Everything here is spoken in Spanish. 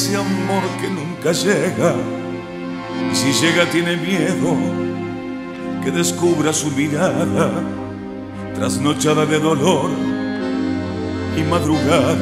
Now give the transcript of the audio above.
ese amor que nunca llega, y si llega tiene miedo que descubra su mirada trasnochada de dolor y madrugada.